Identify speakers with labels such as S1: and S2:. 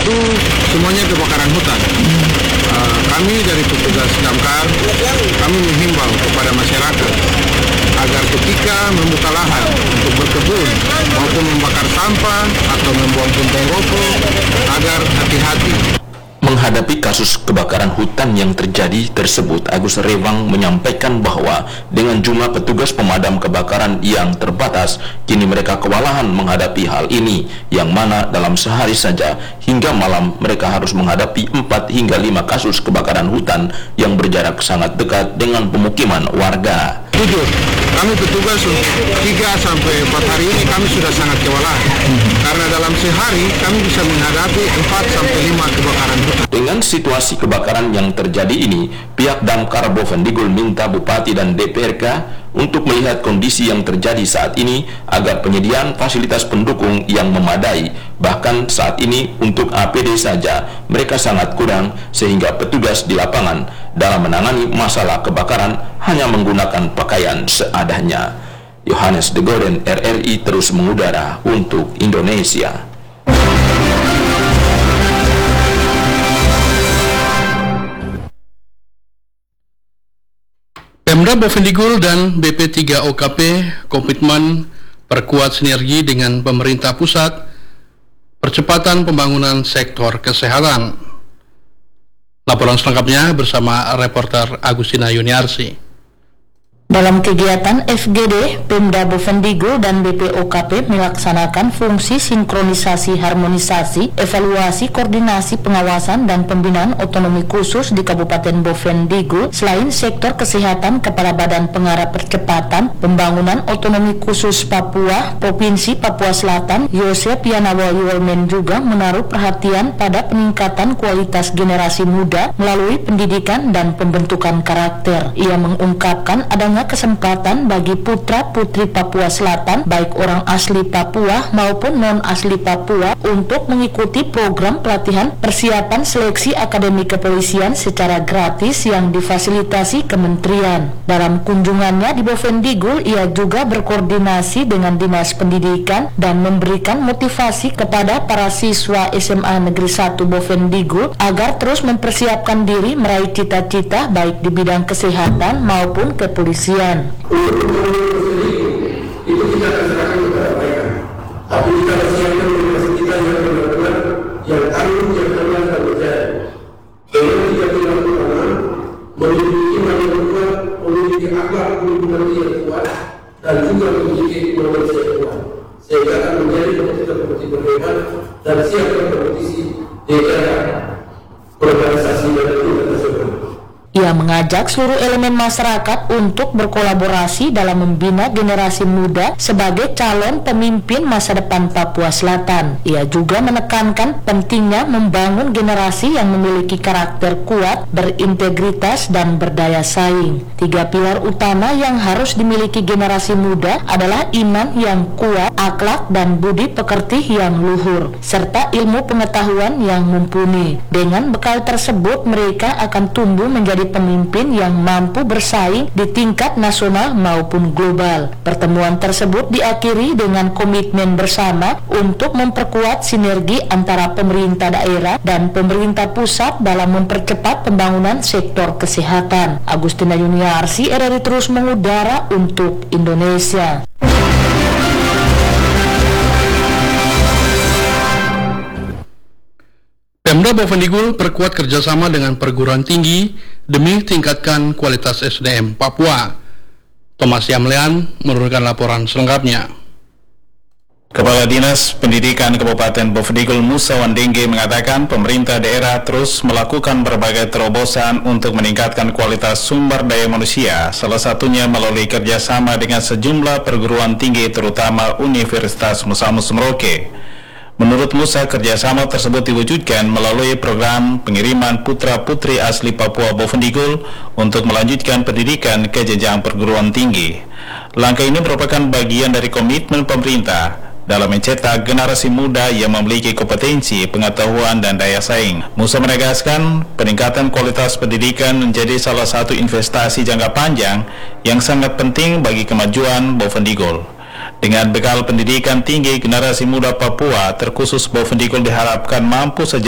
S1: itu semuanya kebakaran hutan. Kami dari petugas damkar, kami menghimbau kepada masyarakat agar ketika membuka lahan untuk berkebun maupun membakar sampah atau membuang puntung rokok, agar hati-hati.
S2: Menghadapi kasus kebakaran hutan yang terjadi tersebut, Agus Rewang menyampaikan bahwa dengan jumlah petugas pemadam kebakaran yang terbatas, kini mereka kewalahan menghadapi hal ini, yang mana dalam sehari saja hingga malam mereka harus menghadapi 4 hingga 5 kasus kebakaran hutan yang berjarak sangat dekat dengan pemukiman warga.
S1: Jujur, kami petugas untuk 3 sampai 4 hari ini kami sudah sangat kewalahan. Karena dalam sehari kami bisa menghadapi 4 sampai 5 kebakaran hutan.
S2: Dengan situasi kebakaran yang terjadi ini, pihak Damkar Bovendigul minta Bupati dan DPRK untuk melihat kondisi yang terjadi saat ini agar penyediaan fasilitas pendukung yang memadai. Bahkan saat ini untuk APD saja mereka sangat kurang, sehingga petugas di lapangan dalam menangani masalah kebakaran hanya menggunakan pakaian seadanya. Yohanes De Goren, RRI terus mengudara untuk Indonesia.
S3: Pemda Bovendigul dan BP3OKP komitmen perkuat sinergi dengan pemerintah pusat, percepatan pembangunan sektor kesehatan. Laporan selengkapnya bersama reporter Agustina Yuniarsi.
S4: Dalam kegiatan FGD, Pemda Bovendigul dan BPOKP melaksanakan fungsi sinkronisasi, harmonisasi, evaluasi, koordinasi, pengawasan, dan pembinaan otonomi khusus di Kabupaten Bovendigul. Selain sektor kesehatan, Kepala Badan Pengarah Percepatan Pembangunan Otonomi Khusus Papua, Provinsi Papua Selatan, Yosef Yanawayuwalmen juga menaruh perhatian pada peningkatan kualitas generasi muda melalui pendidikan dan pembentukan karakter. Ia mengungkapkan adanya kesempatan bagi putra-putri Papua Selatan, baik orang asli Papua maupun non-asli Papua, untuk mengikuti program pelatihan persiapan seleksi Akademi Kepolisian secara gratis yang difasilitasi Kementerian. Dalam kunjungannya di Bovendigul, ia juga berkoordinasi dengan Dinas Pendidikan dan memberikan motivasi kepada para siswa SMA Negeri 1 Bovendigul agar terus mempersiapkan diri meraih cita-cita baik di bidang kesehatan maupun kepolisian.
S5: Itu kita akan serahkan kepada mereka. Tapi kita harus siapkan generasi kita yang benar-benar yang tangguh, yang tenang dan percaya. Dengan kita dilakukan memiliki iman yang kuat, memiliki akhlak yang kuat, dan juga memiliki manusia yang kuat, sehingga akan menjadi kompetitor berhebat dan siap berkompetisi di era organisasi dan internasional.
S4: Ia mengajak seluruh elemen masyarakat untuk berkolaborasi dalam membina generasi muda sebagai calon pemimpin masa depan Papua Selatan. Ia juga menekankan pentingnya membangun generasi yang memiliki karakter kuat, berintegritas, dan berdaya saing. 3 pilar utama yang harus dimiliki generasi muda adalah iman yang kuat, akhlak dan budi pekerti yang luhur, serta ilmu pengetahuan yang mumpuni. Dengan bekal tersebut, mereka akan tumbuh menjadi pemimpin yang mampu bersaing di tingkat nasional maupun global. Pertemuan tersebut diakhiri dengan komitmen bersama untuk memperkuat sinergi antara pemerintah daerah dan pemerintah pusat dalam mempercepat pembangunan sektor kesehatan. Agustina Yuniarsi, RRI terus mengudara untuk Indonesia.
S3: Pemda Bovendigul perkuat kerjasama dengan perguruan tinggi demi tingkatkan kualitas SDM Papua. Thomas Yamlean menurunkan laporan selengkapnya.
S6: Kepala Dinas Pendidikan Kabupaten Bovendigul Musa Wandengge mengatakan pemerintah daerah terus melakukan berbagai terobosan untuk meningkatkan kualitas sumber daya manusia, salah satunya melalui kerjasama dengan sejumlah perguruan tinggi terutama Universitas Musa Mus Merauke. Menurut Musa, kerjasama tersebut diwujudkan melalui program pengiriman putra-putri asli Papua Bovendigul untuk melanjutkan pendidikan ke jenjang perguruan tinggi. Langkah ini merupakan bagian dari komitmen pemerintah dalam mencetak generasi muda yang memiliki kompetensi, pengetahuan, dan daya saing. Musa menegaskan peningkatan kualitas pendidikan menjadi salah satu investasi jangka panjang yang sangat penting bagi kemajuan Bovendigul. Dengan bekal pendidikan tinggi, generasi muda Papua terkhusus Bovendigul diharapkan mampu